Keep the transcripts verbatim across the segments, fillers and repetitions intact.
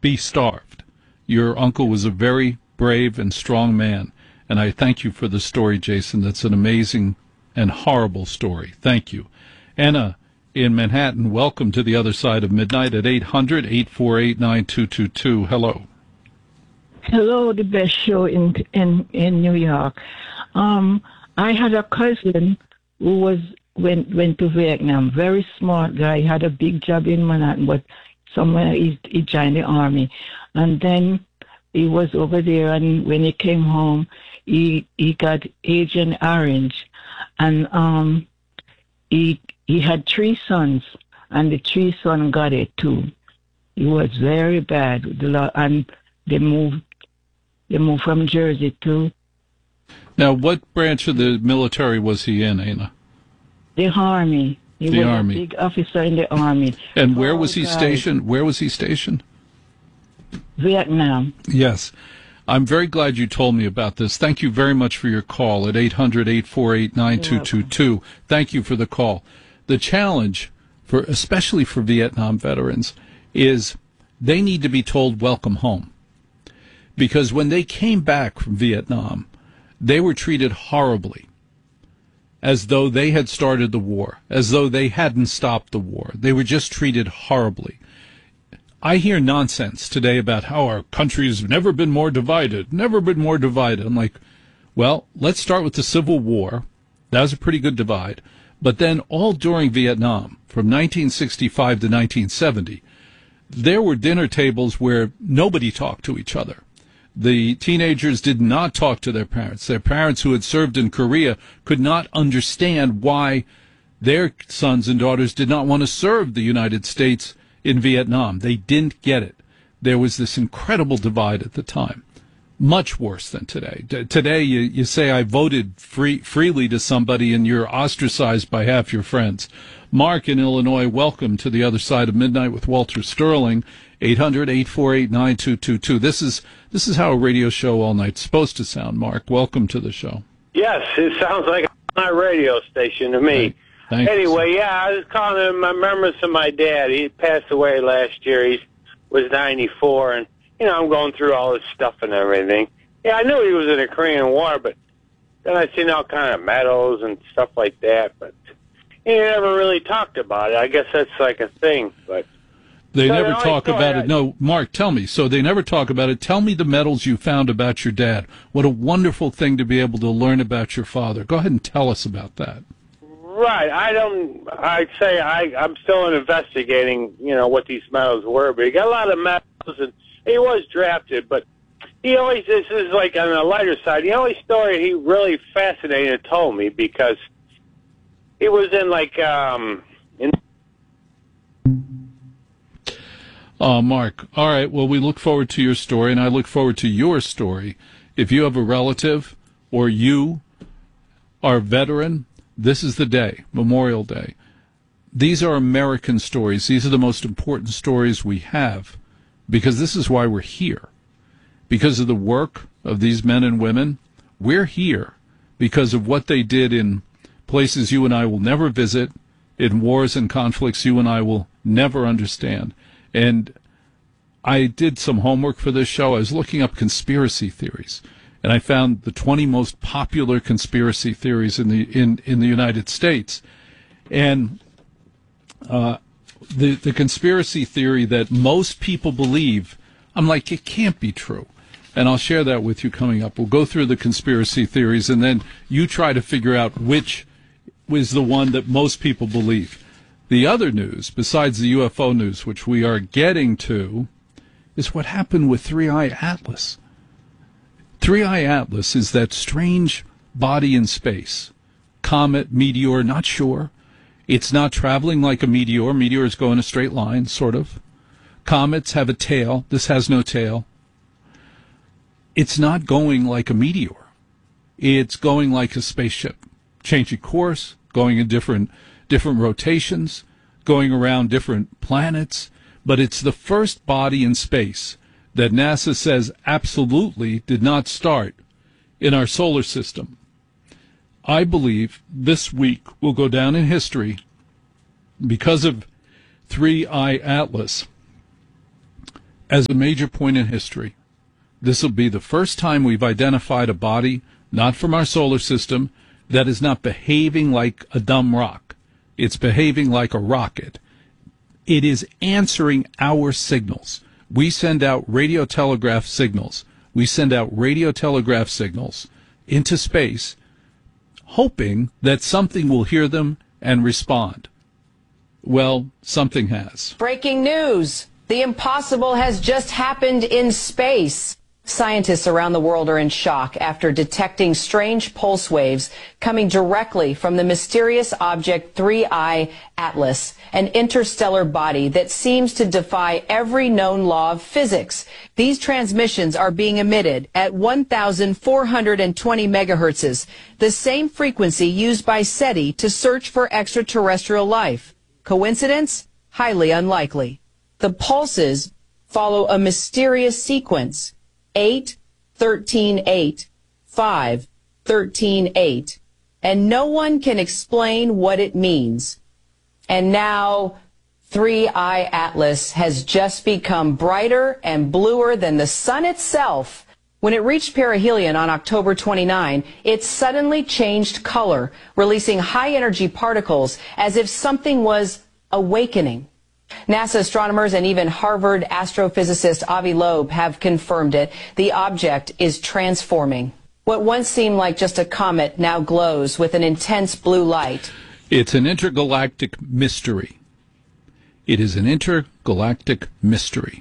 be starved. Your uncle was a very brave and strong man, and I thank you for the story, Jason. That's an amazing and horrible story. Thank you. Anna in Manhattan, welcome to the other side of midnight at eight hundred, eight four eight, nine two two two. Hello. Hello, the best show in in, in New York. Um, I had a cousin who was went went to Vietnam. Very smart guy. Had a big job in Manhattan, but somewhere he, he joined the army. And then he was over there, and when he came home, he he got Agent Orange, and um, he he had three sons, and the three sons got it too. It was very bad. The law, and they moved they moved from Jersey too. Now, what branch of the military was he in, Anna? The army. He the was army. a big officer in the army. And where was he guys. stationed? Where was he stationed? Vietnam. Yes. I'm very glad you told me about this. Thank you very much for your call at eight hundred, eight four eight, nine two two two. Thank you for the call. The challenge, for especially for Vietnam veterans, is they need to be told welcome home. Because when they came back from Vietnam, they were treated horribly, as though they had started the war, as though they hadn't stopped the war. They were just treated horribly. I hear nonsense today about how our country has never been more divided, never been more divided. I'm like, well, let's start with the Civil War. That was a pretty good divide. But then all during Vietnam, from nineteen sixty-five to nineteen seventy, there were dinner tables where nobody talked to each other. The teenagers did not talk to their parents. Their parents who had served in Korea could not understand why their sons and daughters did not want to serve the United States in Vietnam. They didn't get it. There was this incredible divide at the time, much worse than today. D- today, you, you say I voted free, freely to somebody and you're ostracized by half your friends. Mark in Illinois, welcome to the other side of midnight with Walter Sterling. eight hundred, eight four eight, nine two two two. This is this is how a radio show all night's supposed to sound, Mark. Welcome to the show. Yes, it sounds like a radio station to me. Thank anyway, you. yeah, I was calling him my remembrance of my dad. He passed away last year. He was ninety-four, and, you know, I'm going through all this stuff and everything. Yeah, I knew he was in the Korean War, but then I seen all kind of medals and stuff like that, but he never really talked about it. I guess that's like a thing, but... They so never they talk about I, it. No, Mark, tell me. So they never talk about it. Tell me the medals you found about your dad. What a wonderful thing to be able to learn about your father. Go ahead and tell us about that. Right. I don't, I'd say I, I'm still investigating, you know, what these medals were, but he got a lot of medals, and he was drafted, but he always, this is like on the lighter side, the only story he really fascinated told me, because he was in like, um, in Uh, Mark, all right, well, we look forward to your story, and I look forward to your story. If you have a relative or you are a veteran, this is the day, Memorial Day. These are American stories. These are the most important stories we have, because this is why we're here. Because of the work of these men and women, we're here because of what they did in places you and I will never visit, in wars and conflicts you and I will never understand. And I did some homework for this show. I was looking up conspiracy theories, and I found the twenty most popular conspiracy theories in the in, in the United States. And uh, the the conspiracy theory that most people believe, I'm like, it can't be true. And I'll share that with you coming up. We'll go through the conspiracy theories, and then you try to figure out which was the one that most people believe. The other news, besides the U F O news, which we are getting to, is what happened with three I Atlas. three I Atlas is that strange body in space. Comet, meteor, not sure. It's not traveling like a meteor. Meteors go in a straight line, sort of. Comets have a tail. This has no tail. It's not going like a meteor. It's going like a spaceship, changing course, going in different different rotations, going around different planets, but it's the first body in space that NASA says absolutely did not start in our solar system. I believe this week will go down in history because of three I Atlas. as a major point in history. This will be the first time we've identified a body, not from our solar system, that is not behaving like a dumb rock. It's behaving like a rocket. It is answering our signals. We send out radio telegraph signals. We send out radio telegraph signals into space, hoping that something will hear them and respond. Well, something has. Breaking news. The impossible has just happened in space. Scientists around the world are in shock after detecting strange pulse waves coming directly from the mysterious object three I Atlas, an interstellar body that seems to defy every known law of physics. These transmissions are being emitted at one thousand four hundred twenty megahertzes, the same frequency used by SETI to search for extraterrestrial life. Coincidence? Highly unlikely. The pulses follow a mysterious sequence. eight, thirteen, eight, five, thirteen, eight, and no one can explain what it means. And now, three I Atlas has just become brighter and bluer than the sun itself. When it reached perihelion on October twenty-ninth, it suddenly changed color, releasing high-energy particles as if something was awakening. NASA astronomers and even Harvard astrophysicist Avi Loeb have confirmed it. The object is transforming. What once seemed like just a comet now glows with an intense blue light. It's an intergalactic mystery. It is an intergalactic mystery.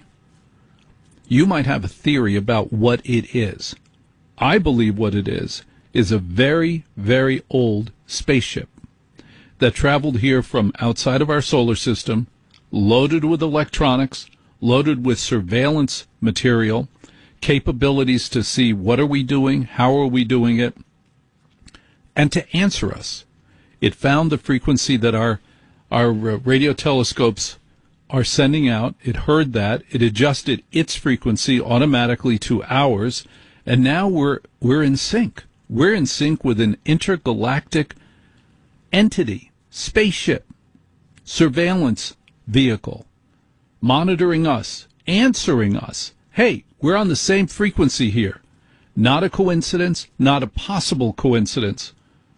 You might have a theory about what it is. I believe what it is is a very, very old spaceship that traveled here from outside of our solar system, loaded with electronics, loaded with surveillance material, capabilities to see what are we doing, how are we doing it, and to answer us. It found the frequency that our our radio telescopes are sending out. It heard that. It adjusted its frequency automatically to ours, and now we're we're in sync. We're in sync with an intergalactic entity, spaceship, surveillance vehicle, monitoring us, answering us. Hey, we're on the same frequency here. Not a coincidence, not a possible coincidence.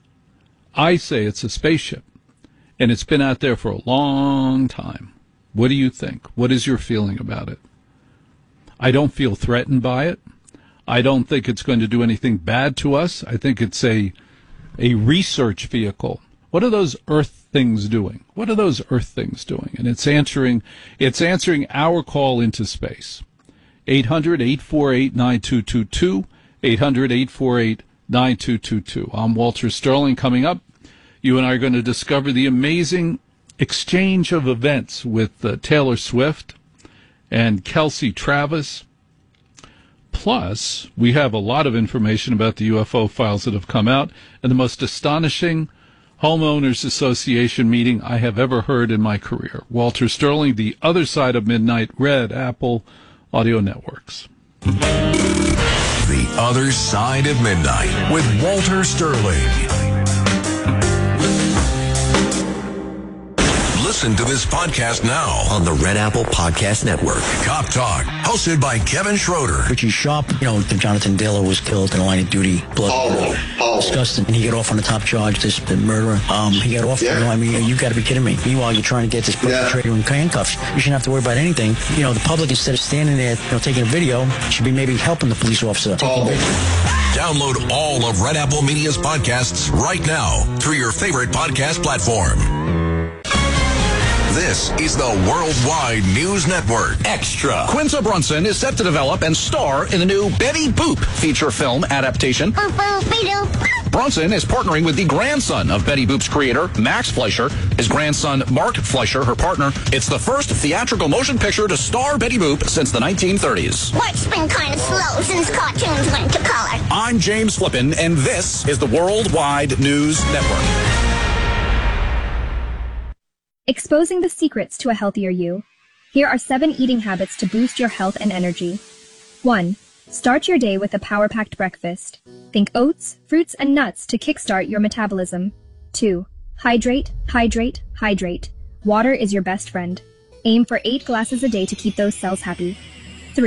I say it's a spaceship, and it's been out there for a long time. What do you think? What is your feeling about it? I don't feel threatened by it. I don't think it's going to do anything bad to us. I think it's a a research vehicle. What are those Earth things doing? What are those Earth things doing? And it's answering it's answering our call into space. eight hundred, eight four eight, nine two two two, eight hundred, eight four eight, nine two two two. I'm Walter Sterling. Coming up, you and I are going to discover the amazing exchange of events with uh, Taylor Swift and Kelsey Travis. Plus, we have a lot of information about the U F O files that have come out, and the most astonishing Homeowners Association meeting I have ever heard in my career. Walter Sterling, The Other Side of Midnight, Red Apple Audio Networks. The Other Side of Midnight with Walter Sterling. Listen to this podcast now on the Red Apple Podcast Network. Cop Talk, hosted by Kevin Schroeder. Richie Sharp, you know, Jonathan Diller was killed in the line of duty. Blood. Oh, oh. Disgusting. And he got off on the top charge, this the murderer. Um, he got off. Yeah. You know, I mean, you got to be kidding me. Meanwhile, you're trying to get this perpetrator yeah. in handcuffs. You shouldn't have to worry about anything. You know, the public, instead of standing there, you know, taking a video, should be maybe helping the police officer. Oh. Download all of Red Apple Media's podcasts right now through your favorite podcast platform. This is the Worldwide News Network. Extra. Quinta Brunson is set to develop and star in the new Betty Boop feature film adaptation. Boop, boop, boop. Brunson is partnering with the grandson of Betty Boop's creator, Max Fleischer, his grandson, Mark Fleischer, her partner. It's the first theatrical motion picture to star Betty Boop since the nineteen thirties. What's been kind of slow since cartoons went to color? I'm James Flippin, and this is the Worldwide News Network. Exposing the secrets to a healthier you. Here are seven eating habits to boost your health and energy. one. Start your day with a power-packed breakfast. Think oats, fruits, and nuts to kickstart your metabolism. two. Hydrate, hydrate, hydrate. Water is your best friend. Aim for eight glasses a day to keep those cells happy.